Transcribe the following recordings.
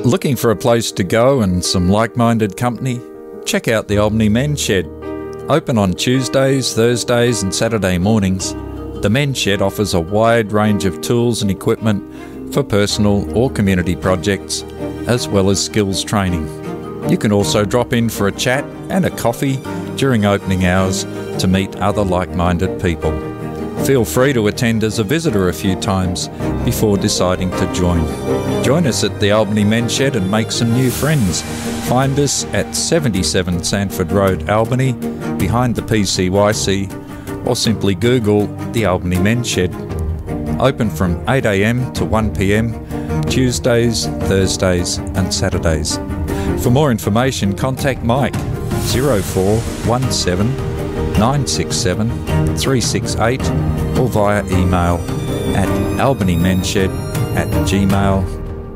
Looking for a place to go and some like-minded company? Check out the Albany Men's Shed. Open on Tuesdays, Thursdays and Saturday mornings, the Men's Shed offers a wide range of tools and equipment for personal or community projects, as well as skills training. You can also drop in for a chat and a coffee during opening hours to meet other like-minded people. Feel free to attend as a visitor a few times before deciding to join. Join us at the Albany Men's Shed and make some new friends. Find us at 77 Sanford Road, Albany, behind the PCYC, or simply Google the Albany Men's Shed. Open from 8 a.m. to 1 p.m, Tuesdays, Thursdays and Saturdays. For more information, contact Mike 0417 967 368 or via email at albanymenshed@gmail.com.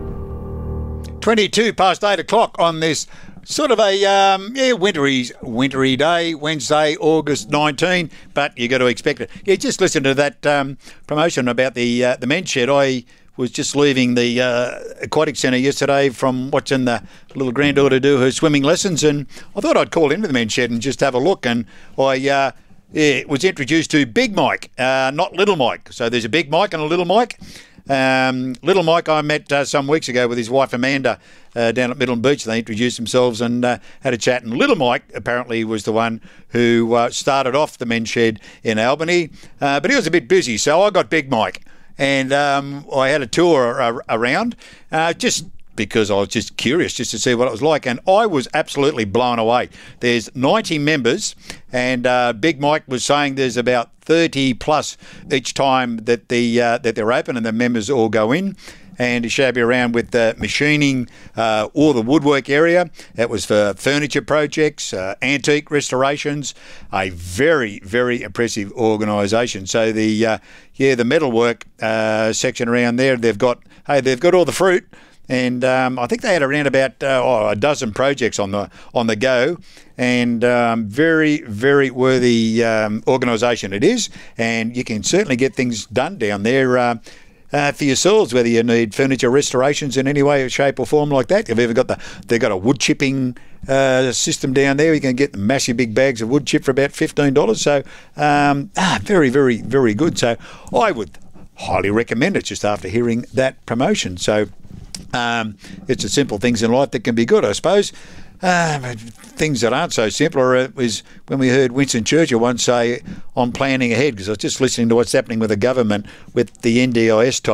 22 past 8 o'clock on this sort of a wintry day, Wednesday, August 19, but you got to expect it. Yeah, just listen to that promotion about the Men's Shed. I was just leaving the aquatic centre yesterday from watching the little granddaughter do her swimming lessons, and I thought I'd call into the Men's Shed and just have a look, and I was introduced to Big Mike, not Little Mike. So there's a Big Mike and a Little Mike. Little Mike I met some weeks ago with his wife Amanda down at Midland Beach. They introduced themselves and had a chat, and Little Mike apparently was the one who started off the Men's Shed in Albany, but he was a bit busy, so I got Big Mike. And I had a tour around just because I was just curious just to see what it was like. And I was absolutely blown away. There's 90 members, and Big Mike was saying there's about 30 plus each time that they're open and the members all go in. And he showed me around with the machining or the woodwork area. That was for furniture projects, antique restorations. A very, very impressive organisation. So the metalwork section around there, they've got all the fruit. And I think they had around about a dozen projects on the go, and very, very worthy organisation it is. And you can certainly get things done down there for yourselves, whether you need furniture restorations in any way, shape or form like that. They've got a wood chipping system down there. You can get massive big bags of wood chip for about $15. So very, very, very good. So I would highly recommend it just after hearing that promotion. So it's the simple things in life that can be good, I suppose. Things that aren't so simple is when we heard Winston Churchill once say, "I'm planning ahead," because I was just listening to what's happening with the government with the NDIS type